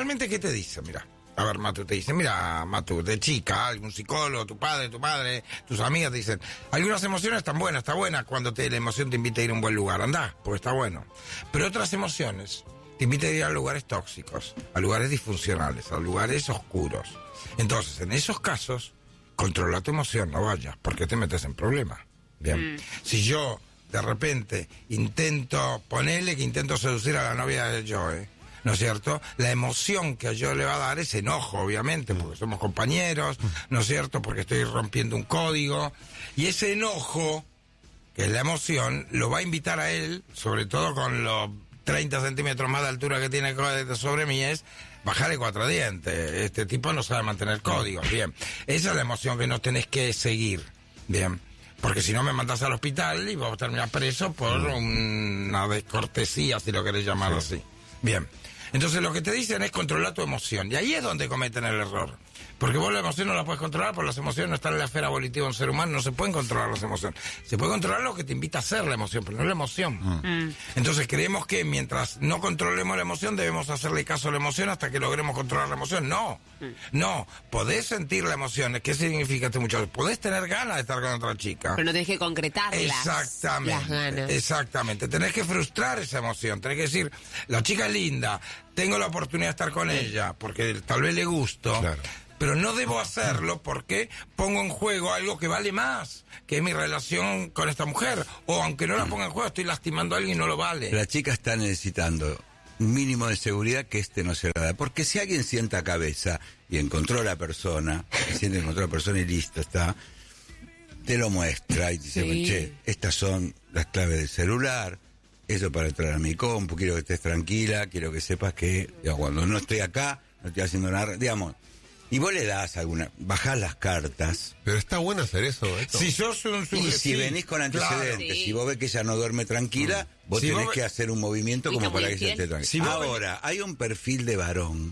Normalmente, ¿qué te dice? Mira, a ver, Matu, te dice, mira, Matu, de chica, algún psicólogo, tu padre, tu madre, tus amigas te dicen, algunas emociones están buenas, está buena cuando la emoción te invita a ir a un buen lugar, andá, porque está bueno. Pero otras emociones te invitan a ir a lugares tóxicos, a lugares disfuncionales, a lugares oscuros. Entonces, en esos casos, controla tu emoción, no vayas, porque te metes en problemas. Bien. Si yo, de repente, intento seducir a la novia de Joe, ¿no es cierto? La emoción que yo le va a dar es enojo, obviamente, porque somos compañeros, ¿no es cierto? Porque estoy rompiendo un código. Y ese enojo, que es la emoción, lo va a invitar a él, sobre todo con los 30 centímetros más de altura que tiene sobre mí, es bajarle 4 dientes. Este tipo no sabe mantener códigos, bien. Esa es la emoción que no tenés que seguir, bien. Porque si no me mandás al hospital y vos terminás preso por una descortesía, si lo querés llamar así. Bien. Entonces lo que te dicen es controlar tu emoción. Y ahí es donde cometen el error. Porque vos la emoción no la puedes controlar, porque las emociones no están en la esfera volitiva de un ser humano, no se pueden controlar las emociones. Se puede controlar lo que te invita a hacer la emoción, pero no la emoción. Entonces creemos que mientras no controlemos la emoción, debemos hacerle caso a la emoción hasta que logremos controlar la emoción. No, no, podés sentir la emoción. ¿Qué significa este muchacho? Podés tener ganas de estar con otra chica. Pero no tenés que concretarlas. Exactamente, las ganas. exactamente. Tenés que frustrar esa emoción, tenés que decir, la chica es linda, tengo la oportunidad de estar con ella, porque tal vez le gusto. Claro. Pero no debo hacerlo porque pongo en juego algo que vale más, que es mi relación con esta mujer. O aunque no la ponga en juego, estoy lastimando a alguien y no lo vale. La chica está necesitando un mínimo de seguridad que no se la da. Porque si alguien sienta cabeza y encontró a la persona, y listo, está, te lo muestra y te dice, che, estas son las claves del celular, eso para entrar a mi compu, quiero que estés tranquila, quiero que sepas que digamos, cuando no estoy acá, no estoy haciendo nada, digamos. Y vos le das bajás las cartas. Pero está bueno hacer eso, esto. Si sos un Y si venís con antecedentes, si vos ves que ella no duerme tranquila, vos tenés que hacer un movimiento como para que ella esté tranquila. Si ahora, hay un perfil de varón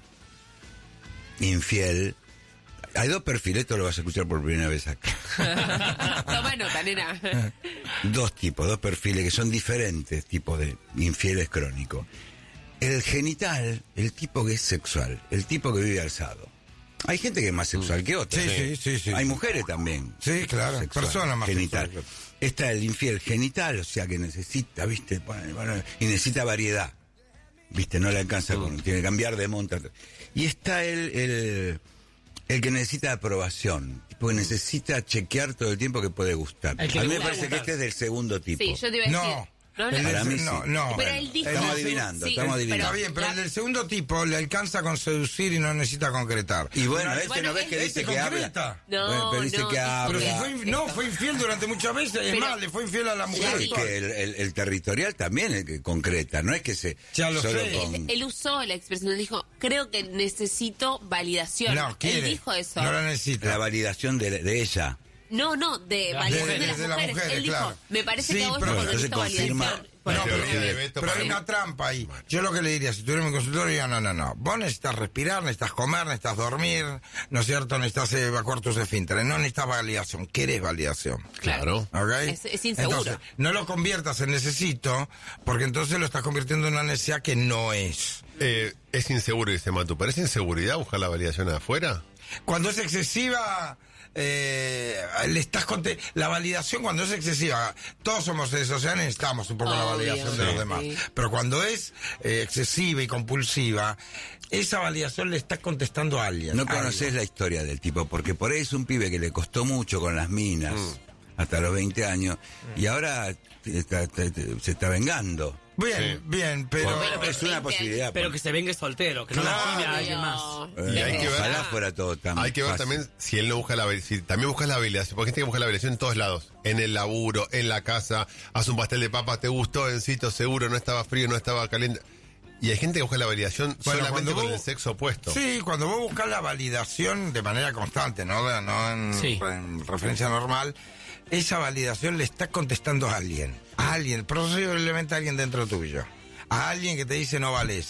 infiel. Hay 2 perfiles, esto lo vas a escuchar por primera vez acá. Toma nota, nena. 2 tipos, 2 perfiles que son diferentes tipos de infieles crónicos. El genital, el tipo que es sexual, el tipo que vive alzado. Hay gente que es más sexual que otra. Sí. Hay mujeres también. Sí, claro. Sexual, Personas más genital. sexuales. Está el infiel genital, o sea que necesita, ¿viste? Y necesita variedad. ¿Viste? No le alcanza con... Tiene que cambiar de monta. Y está el que necesita aprobación. Tipo que necesita chequear todo el tiempo que puede gustar. A mí me parece que este es del segundo tipo. Sí, yo te iba a decir... No. Para mí sí. No. Pero él dijo... Estamos adivinando. Está bien, pero el del segundo tipo le alcanza con seducir y no necesita concretar. Y bueno, bueno, ¿no ves que dice que concreta. habla? No, Bueno, pero dice que habla. Pero fue infiel durante muchas veces, es más, le fue infiel a la mujer. Sí, que el territorial también es que concreta, no es que se... Ya lo solo sé. con... Él usó la expresión, dijo, creo que necesito validación. No, quiere. Él dijo eso. No la necesita. La validación de ella. No, de validación de las mujeres. Él dijo, claro. me parece Sí, que a vos pero no entonces necesito confirma- validación. No, La pero, teoría de Beto pero para hay mí. una trampa ahí. Yo lo que le diría, si tuviera mi consultorio, no. Vos necesitas respirar, necesitas comer, necesitas dormir, ¿no es cierto? Necesitas evacuar tus esfínteres. No necesitas validación. ¿Querés validación? Claro. ¿Ok? Es inseguro. Entonces, no lo conviertas en necesito, porque entonces lo estás convirtiendo en una necesidad que no es. Es inseguro, dice Matu. ¿Pero es inseguridad buscar la validación afuera? Cuando es excesiva, la validación cuando es excesiva, todos somos seres sociales, necesitamos un poco la Obvio, validación de los sí. demás. Pero cuando es excesiva y compulsiva, esa validación le está contestando a alguien. No conoces la historia del tipo, porque por ahí es un pibe que le costó mucho con las minas, hasta los 20 años, y ahora se está vengando. Bien, pero... Es una posibilidad. Pero que se venga soltero, que no Claro. lastime a alguien más. Y hay que ver- Ojalá fuera todo tan Hay que ver fácil. también si él no busca la validación. Si también buscas la validación. Porque hay gente que busca la validación en todos lados. En el laburo, en la casa. Haz un pastel de papas, te gustó, Encito, seguro, no estaba frío, no estaba caliente. Y hay gente que busca la validación solamente cuando con vos- el sexo opuesto. Sí, cuando vos buscas la validación de manera constante, no en referencia normal, esa validación le está contestando a alguien, probablemente a alguien dentro tuyo, a alguien que te dice no vales.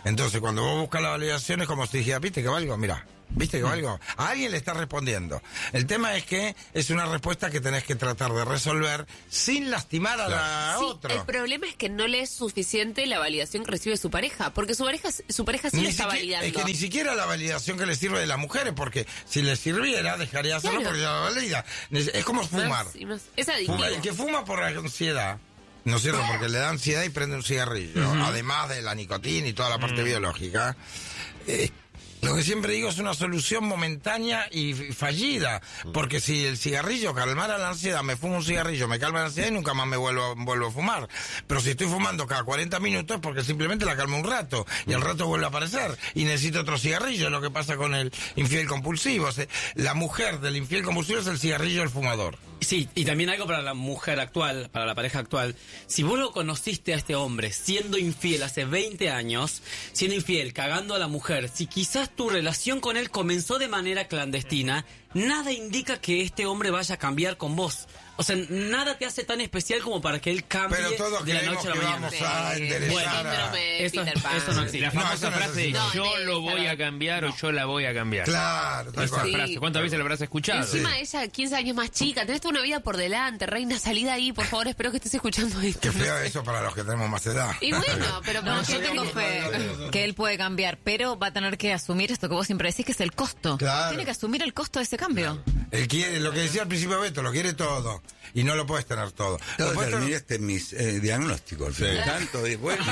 Entonces, cuando vos buscas la validación es como si dijera, ¿viste que valgo? Mira, ¿viste que valgo? A alguien le está respondiendo. El tema es que es una respuesta que tenés que tratar de resolver sin lastimar a la Sí, otra. el problema es que no le es suficiente la validación que recibe su pareja, porque su pareja sí le está validando. Es que ni siquiera la validación que le sirve de las mujeres, porque si le sirviera, dejaría de hacerlo Claro. porque ya la valida. Es como fumar. Más y más. Es adictivo. El que fuma por la ansiedad, ¿no es cierto? Porque le da ansiedad y prende un cigarrillo, además de la nicotina y toda la parte biológica. Lo que siempre digo es una solución momentánea y fallida, porque si el cigarrillo calmara la ansiedad, me fumo un cigarrillo, me calma la ansiedad y nunca más me vuelvo a fumar. Pero si estoy fumando cada 40 minutos, porque simplemente la calmo un rato, y al rato vuelve a aparecer, y necesito otro cigarrillo, lo que pasa con el infiel compulsivo. O sea, la mujer del infiel compulsivo es el cigarrillo del fumador. Sí, y también algo para la mujer actual, para la pareja actual. Si vos lo conociste a este hombre siendo infiel hace 20 años, siendo infiel, cagando a la mujer, si quizás tu relación con él comenzó de manera clandestina, nada indica que este hombre vaya a cambiar con vos. O sea, nada te hace tan especial como para que él cambie Pero todos de la creemos noche a que la mañana. vamos a enderezar a... Síndrome de Eso- Peter Pan. eso no existe. La No, famosa eso no es frase, así. No, yo de lo voy esa- a cambiar o yo la voy a cambiar. Claro, tal Esa cual. Sí. frase, ¿cuántas veces la habrás escuchado? Encima ella 15 años más chica, tenés toda una vida por delante, reina, salí de ahí, por favor, espero que estés escuchando esto. Qué feo eso para los que tenemos más edad. Y bueno, pero No, para yo que tengo fe que él puede cambiar, pero va a tener que asumir esto que vos siempre decís, que es el costo. Claro. Tiene que asumir el costo de ese cambio. Él quiere, lo que decía al principio Beto, lo quiere todo. Y no lo puedes tener todo. Todo Lo puedes tener- terminaste mis diagnósticos. Sí. Tanto de vuelta.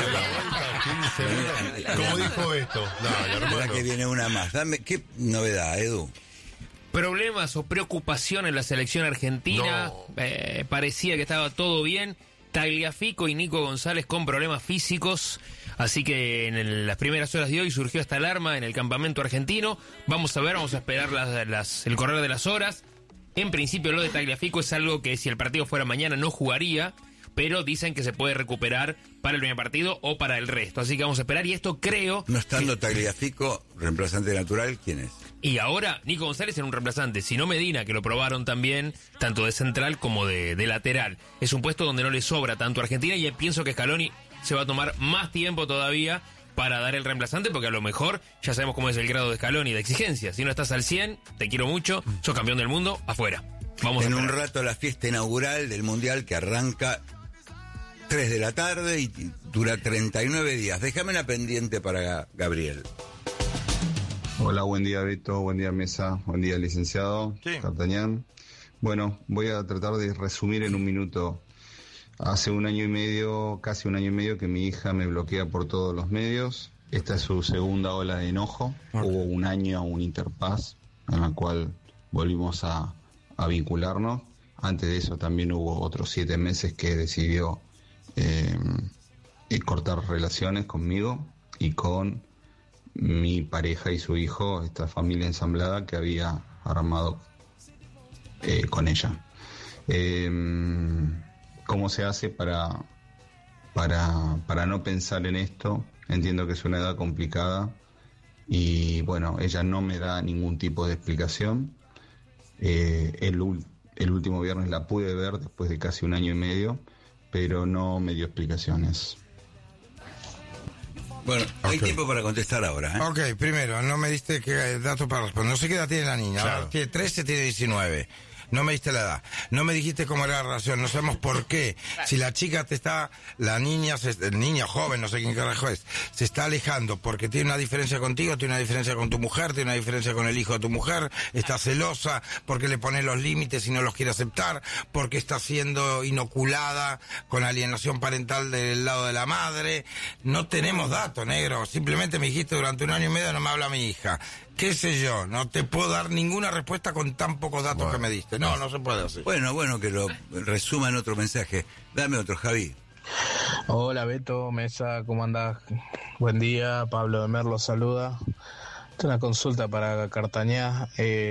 Como dijo esto. No, La verdad hermano. que viene una más. Dame, ¿qué novedad, Edu? Problemas o preocupación en la selección argentina. Parecía que estaba todo bien. Tagliafico y Nico González con problemas físicos. Así que en las primeras horas de hoy surgió esta alarma en el campamento argentino. Vamos a ver, vamos a esperar el correr de las horas. En principio lo de Tagliafico es algo que si el partido fuera mañana no jugaría, pero dicen que se puede recuperar para el primer partido o para el resto. Así que vamos a esperar y esto creo... No estando Tagliafico, reemplazante natural, ¿quién es? Y ahora Nico González en un reemplazante, sino Medina, que lo probaron también, tanto de central como de lateral. Es un puesto donde no le sobra tanto a Argentina y pienso que Scaloni se va a tomar más tiempo todavía para dar el reemplazante, porque a lo mejor ya sabemos cómo es el grado de Scaloni de exigencia. Si no estás al 100, te quiero mucho, sos campeón del mundo, afuera. Vamos En a un esperar. rato la fiesta inaugural del Mundial que arranca 3 de la tarde y dura 39 días. Déjame una pendiente para Gabriel. Hola, buen día Beto, buen día Mesa, buen día licenciado Sí. D'Artagnan. Bueno, voy a tratar de resumir en un minuto. Hace 1 año y medio, casi 1 año y medio, que mi hija me bloquea por todos los medios. Esta es su segunda ola de enojo. Hubo 1 año, un interpaz, en la cual volvimos a vincularnos. Antes de eso también hubo otros 7 meses que decidió cortar relaciones conmigo y con mi pareja y su hijo, esta familia ensamblada que había armado con ella. ¿Cómo se hace para no pensar en esto? Entiendo que es una edad complicada y bueno, ella no me da ningún tipo de explicación. El último viernes la pude ver después de casi 1 año y medio, pero no me dio explicaciones. Bueno, hay Ok. tiempo para contestar ahora, ¿eh? Ok, primero, no me diste datos para responder. No sé qué edad tiene la niña. Claro. Ahora tiene 13, tiene 19. No me diste la edad. No me dijiste cómo era la relación. No sabemos por qué. Si la chica la niña joven, no sé quién carajo es, se está alejando porque tiene una diferencia contigo, tiene una diferencia con tu mujer, tiene una diferencia con el hijo de tu mujer, está celosa porque le pones los límites y no los quiere aceptar, porque está siendo inoculada con alienación parental del lado de la madre. No tenemos datos, negro. Simplemente me dijiste durante 1 año y medio no me habla mi hija. ¿Qué sé yo? No te puedo dar ninguna respuesta con tan pocos datos que me diste. No, no se puede hacer. Bueno, que lo resuma en otro mensaje. Dame otro, Javi. Hola Beto, Mesa, ¿cómo andás? Buen día, Pablo de Merlo saluda. Tengo una consulta para Cartañá.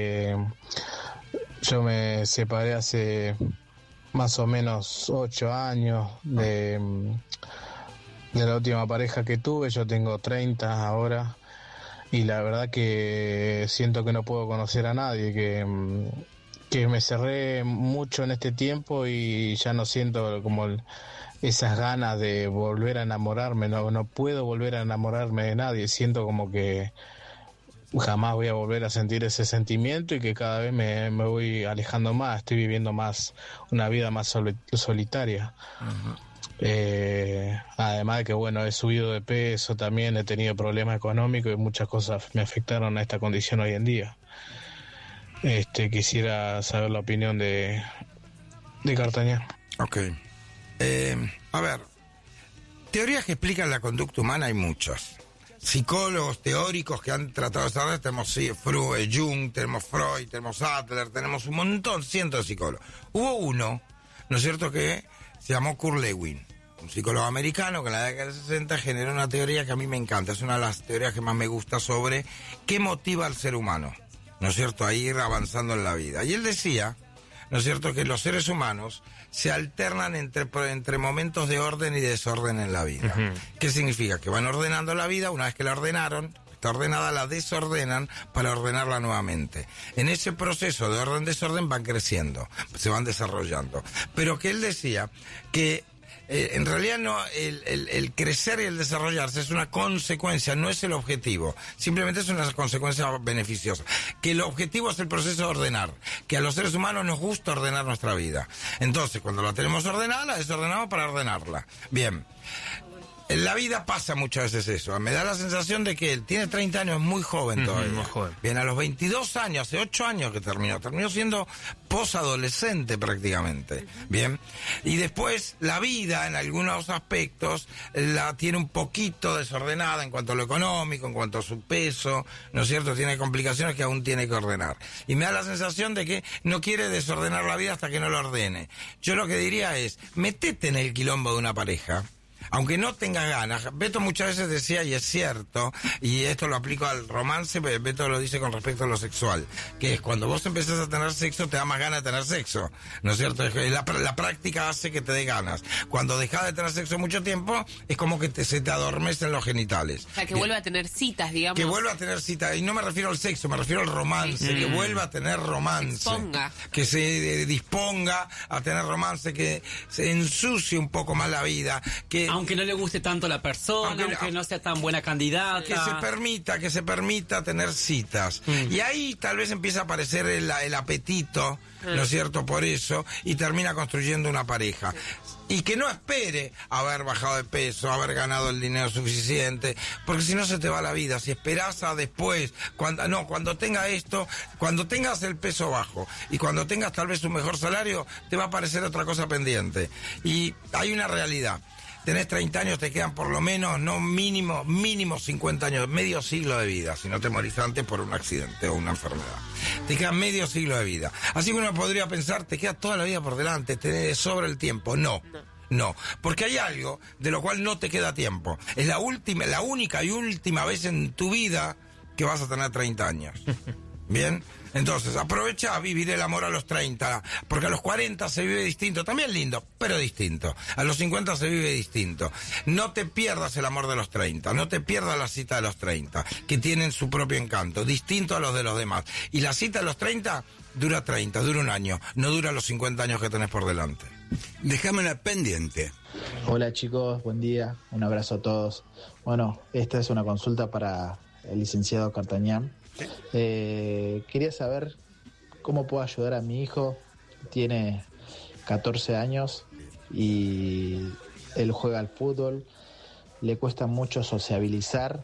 Yo me separé hace más o menos 8 años de la última pareja que tuve. Yo tengo 30 ahora y la verdad que siento que no puedo conocer a nadie, que me cerré mucho en este tiempo y ya no siento como esas ganas de volver a enamorarme, no puedo volver a enamorarme de nadie, siento como que jamás voy a volver a sentir ese sentimiento y que cada vez me voy alejando más, estoy viviendo más una vida más solitaria. Además de que bueno, he subido de peso también, he tenido problemas económicos y muchas cosas me afectaron a esta condición hoy en día. Quisiera saber la opinión de Cartañán. Ok. A ver, teorías que explican la conducta humana hay muchas. Psicólogos teóricos que han tratado de saber, tenemos Jung, tenemos Freud, tenemos Adler, tenemos un montón, cientos de psicólogos. Hubo uno, ¿no es cierto?, que se llamó Kurt Lewin, un psicólogo americano que en la década de 60 generó una teoría que a mí me encanta, es una de las teorías que más me gusta sobre qué motiva al ser humano, ¿no es cierto?, a ir avanzando en la vida. Y él decía, ¿no es cierto?, que los seres humanos se alternan entre momentos de orden y desorden en la vida. ¿Qué significa? Que van ordenando la vida, una vez que la ordenaron, está ordenada, la desordenan para ordenarla nuevamente. En ese proceso de orden-desorden van creciendo, se van desarrollando. Pero que él decía que en realidad no, el crecer y el desarrollarse es una consecuencia, no es el objetivo. Simplemente es una consecuencia beneficiosa. Que el objetivo es el proceso de ordenar. Que a los seres humanos nos gusta ordenar nuestra vida. Entonces, cuando la tenemos ordenada, la desordenamos para ordenarla. Bien. En la vida pasa muchas veces eso. Me da la sensación de que él tiene 30 años, es muy joven todavía. Muy joven. Bien, a los 22 años, hace 8 años que terminó siendo posadolescente prácticamente. Bien, y después la vida en algunos aspectos la tiene un poquito desordenada en cuanto a lo económico, en cuanto a su peso, ¿no es cierto? Tiene complicaciones que aún tiene que ordenar. Y me da la sensación de que no quiere desordenar la vida hasta que no lo ordene. Yo lo que diría es, metete en el quilombo de una pareja, aunque no tengas ganas. Beto muchas veces decía, y es cierto, y esto lo aplico al romance, Beto lo dice con respecto a lo sexual, que es cuando vos empezás a tener sexo, te da más ganas de tener sexo, ¿no es cierto? La práctica hace que te dé ganas. Cuando dejas de tener sexo mucho tiempo, es como que se te adormecen los genitales. O sea, que vuelva a tener citas, digamos. Que vuelva a tener citas, y no me refiero al sexo, me refiero al romance, que vuelva a tener romance. Que se disponga a tener romance, que se ensucie un poco más la vida, que aunque no le guste tanto la persona, aunque no sea tan buena candidata. Que se permita tener citas. Y ahí tal vez empieza a aparecer el apetito, ¿no es cierto?, por eso, y termina construyendo una pareja. Y que no espere haber bajado de peso, haber ganado el dinero suficiente, porque si no se te va la vida. Si esperás a después, cuando tenga esto, cuando tengas el peso bajo y cuando tengas tal vez un mejor salario, te va a aparecer otra cosa pendiente. Y hay una realidad. Tenés 30 años, te quedan por lo menos, no mínimo 50 años, medio siglo de vida, si no te morís antes por un accidente o una enfermedad. Te queda medio siglo de vida. Así que uno podría pensar, te queda toda la vida por delante, te sobra el tiempo. No, porque hay algo de lo cual no te queda tiempo. Es la única y última vez en tu vida que vas a tener 30 años. Bien, entonces aprovecha a vivir el amor a los 30, porque a los 40 se vive distinto, también lindo, pero distinto. A los 50 se vive distinto. No te pierdas el amor de los 30, no te pierdas la cita de los 30, que tienen su propio encanto, distinto a los de los demás. Y la cita de los 30 dura un año, no dura los 50 años que tenés por delante. Déjame una pendiente. Hola chicos, buen día, un abrazo a todos. Bueno, esta es una consulta para el licenciado Cartañán. Quería saber cómo puedo ayudar a mi hijo. Tiene 14 años y él juega al fútbol, le cuesta mucho sociabilizar.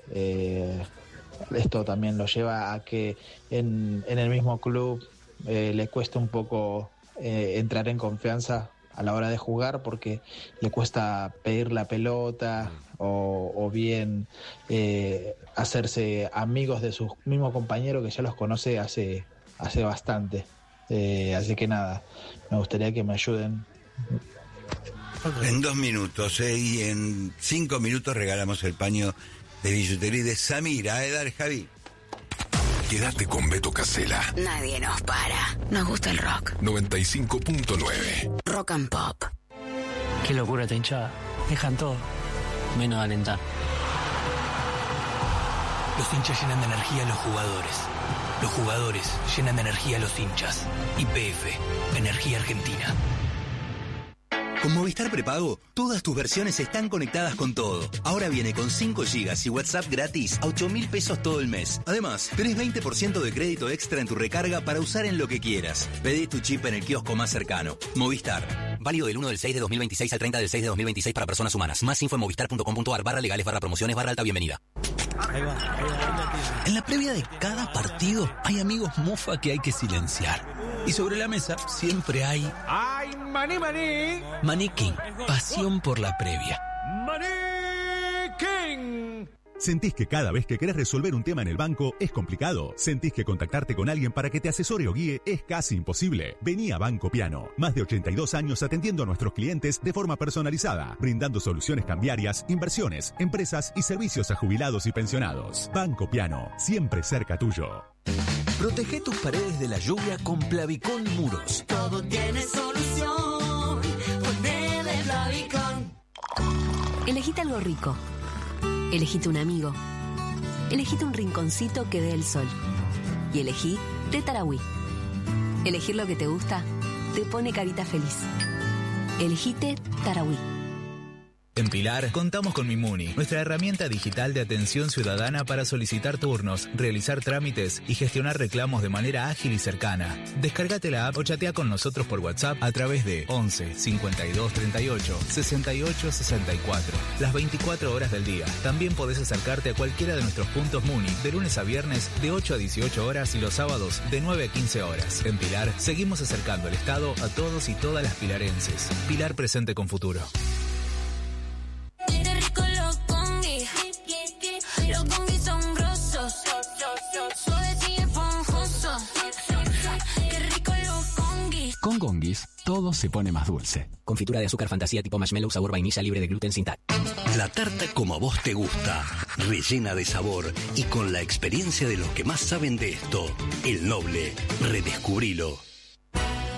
Esto también lo lleva a que en el mismo club le cuesta un poco entrar en confianza a la hora de jugar, porque le cuesta pedir la pelota o bien hacerse amigos de sus mismos compañeros que ya los conoce hace bastante. Así que nada, me gustaría que me ayuden. En 2 minutos, y en 5 minutos regalamos el paño de billutería de Samira. Dale, Javi. Quédate con Beto Casella. Nadie nos para. Nos gusta el rock. 95.9. Rock and Pop. Qué locura esta hinchada. Dejan todo, menos alentar. Los hinchas llenan de energía a los jugadores. Los jugadores llenan de energía a los hinchas. YPF, Energía Argentina. Con Movistar Prepago, todas tus versiones están conectadas con todo. Ahora viene con 5 GB y WhatsApp gratis a 8.000 pesos todo el mes. Además, tenés 20% de crédito extra en tu recarga para usar en lo que quieras. Pedí tu chip en el kiosco más cercano. Movistar. Válido del 1 del 6 de 2026 al 30 del 6 de 2026 para personas humanas. Más info en movistar.com.ar/legales/promociones/alta bienvenida. En la previa de cada partido hay amigos mofa que hay que silenciar. Y sobre la mesa siempre hay... ¡Ay, maní, maní! Maní King, pasión por la previa. ¡Maní King! ¿Sentís que cada vez que querés resolver un tema en el banco es complicado? ¿Sentís que contactarte con alguien para que te asesore o guíe es casi imposible? Vení a Banco Piano. Más de 82 años atendiendo a nuestros clientes de forma personalizada, brindando soluciones cambiarias, inversiones, empresas y servicios a jubilados y pensionados. Banco Piano, siempre cerca tuyo. Protege tus paredes de la lluvia con Plavicón Muros. Todo tiene solución. Ponele Plavicón. Elegite algo rico. Elegite un amigo. Elegite un rinconcito que dé el sol. Y elegí Té Tarahui. Elegir lo que te gusta te pone carita feliz. Elegite Tarahui. En Pilar, contamos con Mimuni, nuestra herramienta digital de atención ciudadana para solicitar turnos, realizar trámites y gestionar reclamos de manera ágil y cercana. Descárgate la app o chatea con nosotros por WhatsApp a través de 11 52 38 68 64, las 24 horas del día. También podés acercarte a cualquiera de nuestros puntos Muni, de lunes a viernes de 8 a 18 horas y los sábados de 9 a 15 horas. En Pilar, seguimos acercando el Estado a todos y todas las pilarenses. Pilar presente con futuro. Con Gonguis, todo se pone más dulce. Confitura de azúcar fantasía tipo marshmallow sabor vainilla libre de gluten sin TAC. La tarta como a vos te gusta, rellena de sabor y con la experiencia de los que más saben de esto. El Noble, redescubrilo.